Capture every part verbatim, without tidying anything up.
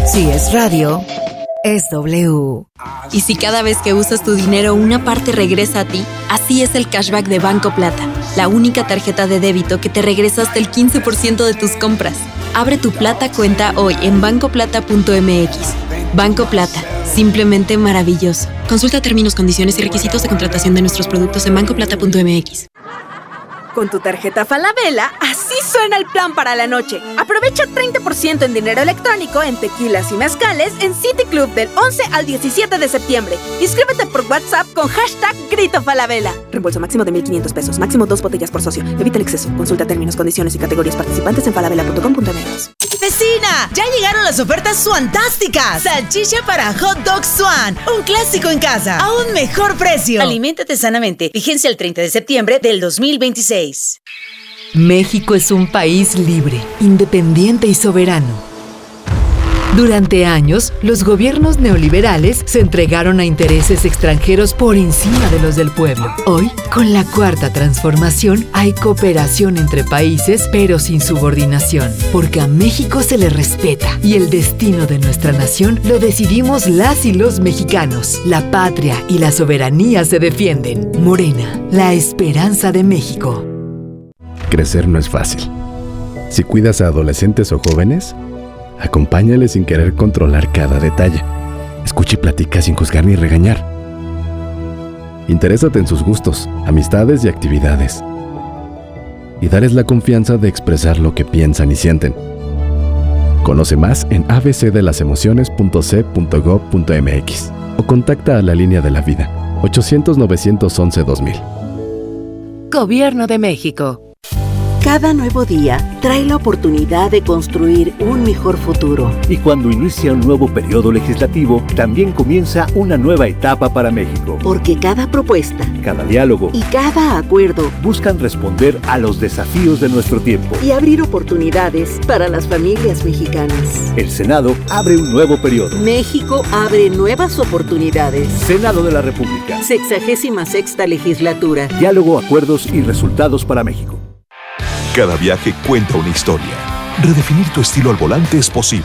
Si es radio, es W. Y si cada vez que usas tu dinero una parte regresa a ti, así es el cashback de Banco Plata, la única tarjeta de débito que te regresa hasta el quince por ciento de tus compras. Abre tu Plata cuenta hoy en banco plata punto m x. Banco Plata, simplemente maravilloso. Consulta términos, condiciones y requisitos de contratación de nuestros productos en banco plata punto m x. Con tu tarjeta Falabella, así suena el plan para la noche. Aprovecha treinta por ciento en dinero electrónico en tequilas y mezcales en City Club del once al diecisiete de septiembre. Inscríbete por WhatsApp con hashtag Grito Falabella. Reembolso máximo de mil quinientos pesos. Máximo dos botellas por socio. Evita el exceso. Consulta términos, condiciones y categorías participantes en falabella punto com punto m x. ¡Vecina! ¡Ya llegaron las ofertas suantásticas! Salchicha para hot dog Swan. Un clásico en casa. A un mejor precio. Aliméntate sanamente. Vigencia el treinta de septiembre del dos mil veintiséis. México es un país libre, independiente y soberano. Durante años, los gobiernos neoliberales se entregaron a intereses extranjeros por encima de los del pueblo. Hoy, con la Cuarta Transformación, hay cooperación entre países, pero sin subordinación, porque a México se le respeta y el destino de nuestra nación lo decidimos las y los mexicanos. La patria y la soberanía se defienden. Morena, la esperanza de México. Crecer no es fácil. Si cuidas a adolescentes o jóvenes, acompáñales sin querer controlar cada detalle. Escucha y platica sin juzgar ni regañar. Interésate en sus gustos, amistades y actividades. Y dales la confianza de expresar lo que piensan y sienten. Conoce más en a b c de las emociones punto c punto gob punto m x o contacta a la Línea de la Vida ochocientos, novecientos once, dos mil. Gobierno de México. Cada nuevo día trae la oportunidad de construir un mejor futuro. Y cuando inicia un nuevo periodo legislativo, también comienza una nueva etapa para México. Porque cada propuesta, cada diálogo y cada acuerdo buscan responder a los desafíos de nuestro tiempo y abrir oportunidades para las familias mexicanas. El Senado abre un nuevo periodo. México abre nuevas oportunidades. Senado de la República. Sexagésima sexta legislatura. Diálogo, acuerdos y resultados para México. Cada viaje cuenta una historia. Redefinir tu estilo al volante es posible.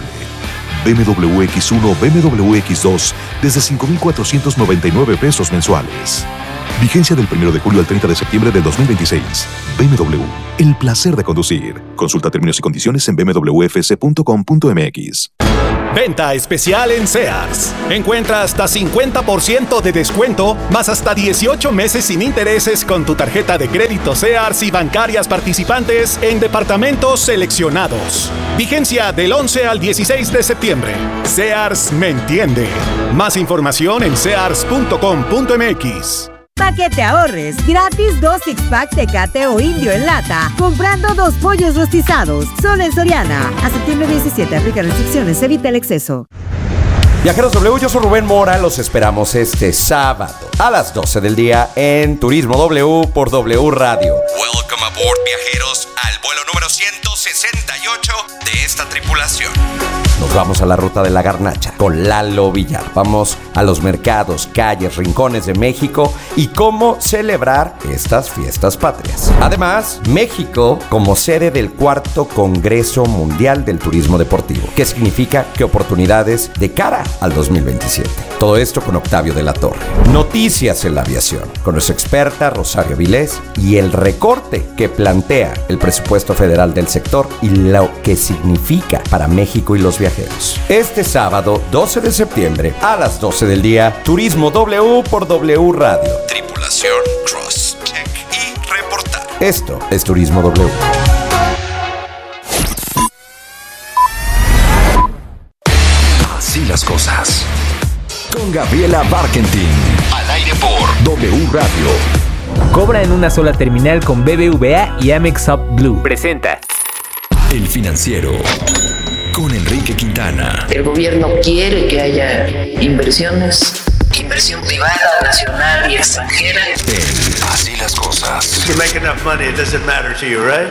B M W X uno, B M W X dos desde cinco mil cuatrocientos noventa y nueve pesos mensuales. Vigencia del primero de julio al treinta de septiembre del dos mil veintiséis. B M W, el placer de conducir. Consulta términos y condiciones en b m w f c punto com punto m x. Venta especial en Sears. Encuentra hasta cincuenta por ciento de descuento, más hasta dieciocho meses sin intereses con tu tarjeta de crédito Sears y bancarias participantes en departamentos seleccionados. Vigencia del once al dieciséis de septiembre. Sears me entiende. Más información en sears punto com punto m x. Para que te ahorres, gratis dos six-pack Tecate o Indio en lata, comprando dos pollos rostizados. Solo en Soriana. A septiembre diecisiete, aplica restricciones, evita el exceso. Viajeros W, yo soy Rubén Mora, los esperamos este sábado a las doce del día en Turismo W por W Radio. Welcome aboard, viajeros, al vuelo número ciento sesenta y ocho de esta tripulación. Nos vamos a la ruta de la garnacha con Lalo Villar. Vamos a los mercados, calles, rincones de México y cómo celebrar estas fiestas patrias. Además, México como sede del cuarto Congreso Mundial del Turismo Deportivo. ¿Qué significa? ¿Qué oportunidades de cara al dos mil veintisiete? Todo esto con Octavio de la Torre. Noticias en la aviación con nuestra experta Rosario Vilés y el recorte que plantea el presupuesto federal del sector y lo que significa para México y los viajeros. Este sábado, doce de septiembre, a las doce del día, Turismo W por W Radio. Tripulación, cross, check y reportar. Esto es Turismo W. Así las cosas. Con Gabriela Barkentin. Al aire por W Radio. Cobra en una sola terminal con B B V A y Amex Up Blue. Presenta El Financiero. Con Enrique Quintana. El gobierno quiere que haya inversiones, inversión privada, nacional y extranjera. En Así las cosas. If you make enough money, it doesn't matter to you, right?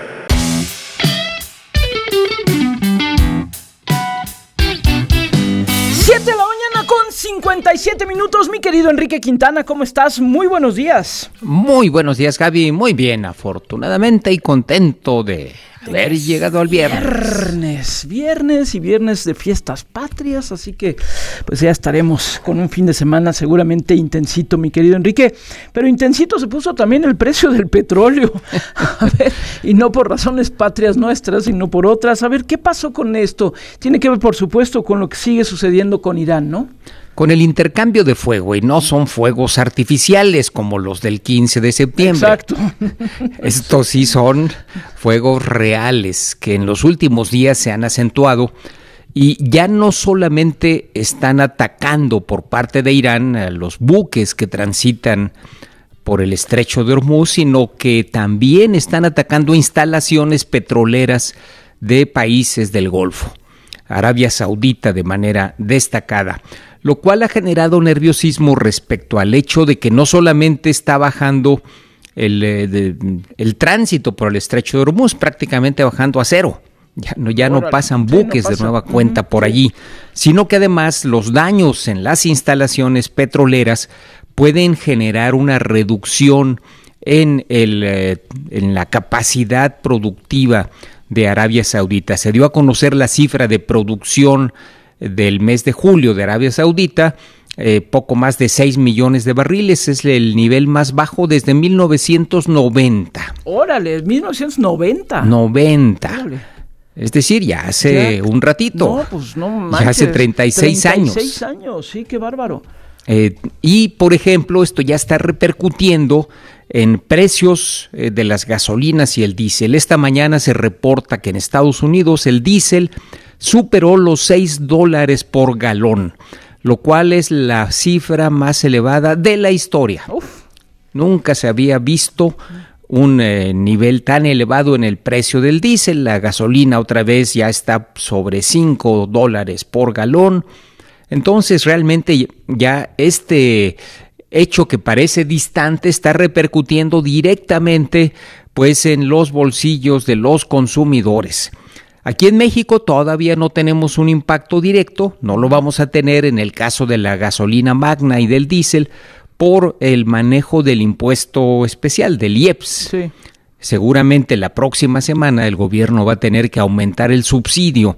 siete de la mañana con cincuenta treinta y siete minutos, mi querido Enrique Quintana, ¿cómo estás? Muy buenos días. Muy buenos días, Gaby. Muy bien, afortunadamente y contento de haber llegado al viernes. Viernes, viernes y viernes de fiestas patrias, así que pues ya estaremos con un fin de semana seguramente intensito, mi querido Enrique. Pero intensito se puso también el precio del petróleo. A ver, y no por razones patrias nuestras, sino por otras. A ver, ¿qué pasó con esto? Tiene que ver, por supuesto, con lo que sigue sucediendo con Irán, ¿no? Con el intercambio de fuego, y no son fuegos artificiales como los del quince de septiembre. Exacto. Estos sí son fuegos reales que en los últimos días se han acentuado y ya no solamente están atacando por parte de Irán a los buques que transitan por el estrecho de Hormuz, sino que también están atacando instalaciones petroleras de países del Golfo, Arabia Saudita de manera destacada, lo cual ha generado nerviosismo respecto al hecho de que no solamente está bajando el, eh, de, el tránsito por el estrecho de Hormuz, prácticamente bajando a cero. Ya no, ya no pasan buques sí, no pasa. de nueva cuenta uh-huh. por allí, sino que además los daños en las instalaciones petroleras pueden generar una reducción en, el, eh, en la capacidad productiva de Arabia Saudita. Se dio a conocer la cifra de producción del mes de julio de Arabia Saudita, eh, poco más de seis millones de barriles, es el nivel más bajo desde mil novecientos noventa. Órale, mil novecientos noventa. noventa. Órale. Es decir, ya hace ya, un ratito. No, pues no manches. Ya hace treinta y seis años. treinta y seis años, sí, qué bárbaro. Eh, y, por ejemplo, esto ya está repercutiendo en precios eh, de las gasolinas y el diésel. Esta mañana se reporta que en Estados Unidos el diésel superó los seis dólares por galón, lo cual es la cifra más elevada de la historia. Uf. Nunca se había visto un eh, nivel tan elevado en el precio del diésel. La gasolina otra vez ya está sobre cinco dólares por galón. Entonces realmente ya este hecho que parece distante está repercutiendo directamente pues en los bolsillos de los consumidores. Aquí en México todavía no tenemos un impacto directo, no lo vamos a tener en el caso de la gasolina magna y del diésel por el manejo del impuesto especial, del I E P S. Sí. Seguramente la próxima semana el gobierno va a tener que aumentar el subsidio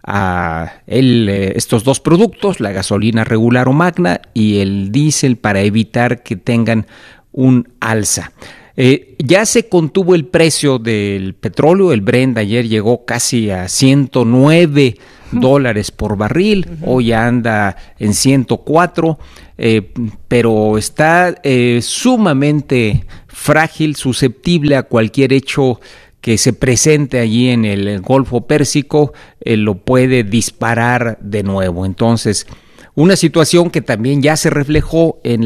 a el, estos dos productos, la gasolina regular o magna y el diésel, para evitar que tengan un alza. Eh, ya se contuvo el precio del petróleo, el Brent ayer llegó casi a ciento nueve dólares por barril, uh-huh. hoy anda en ciento cuatro, eh, pero está eh, sumamente frágil, susceptible a cualquier hecho que se presente allí en el Golfo Pérsico, eh, lo puede disparar de nuevo. Entonces, una situación que también ya se reflejó en